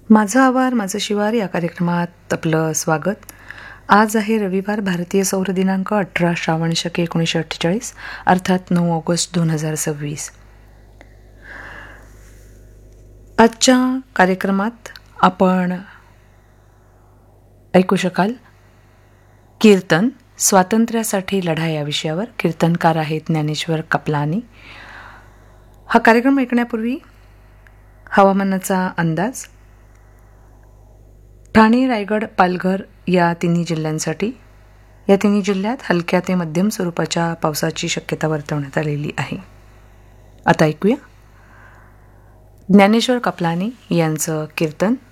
माझं आवार माझं शिवार या कार्यक्रमात आपलं स्वागत. आज आहे रविवार, भारतीय सौर दिनांक 18 श्रावण शके 1948 अर्थात 9 ऑगस्ट 2026. आजच्या कार्यक्रमात आपण ऐकू शकाल कीर्तन, स्वातंत्र्यासाठी लढा या विषयावर. कीर्तनकार आहेत ज्ञानेश्वर कपलानी. हा कार्यक्रम ऐकण्यापूर्वी हवामानाचा अंदाज. ठाणे, रायगड, पालघर या तिन्ही जिल्ह्यांसाठी या तिन्ही जिल्ह्यात हलक्या ते मध्यम स्वरूपाच्या पावसाची शक्यता वर्तवण्यात आलेली आहे. आता ऐकूया ज्ञानेश्वर कपलानी यांचं कीर्तन